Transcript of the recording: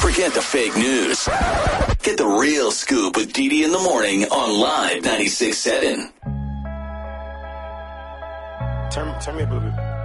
Forget the fake news. Get the real scoop with Dee in the morning on Live 96.7. Turn me up a little bit.